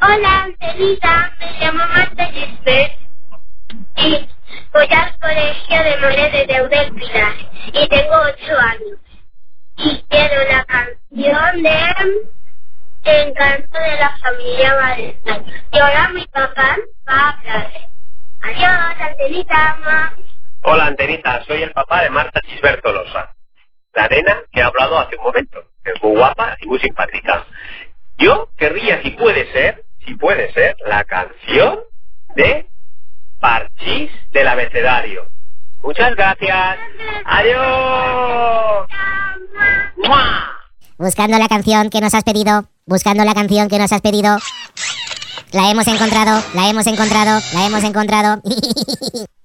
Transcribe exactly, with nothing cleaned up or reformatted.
Hola, Angelita, me llamo Marta Gisbert y voy al colegio de Morelos de Eudel Pilar y tengo ocho años. Y quiero la canción de Encanto de la familia Valentine. Y ahora mi papá va a hablar. Adiós, Angelita. Hola, Antenita, soy el papá de Marta Gisbert Tolosa, la nena que ha hablado hace un momento, que es muy guapa y muy simpática. Yo querría, si puede ser, si puede ser, la canción de Parchís del abecedario. Muchas gracias. Adiós. ¡Mua! Buscando la canción que nos has pedido, buscando la canción que nos has pedido. La hemos encontrado, la hemos encontrado, la hemos encontrado.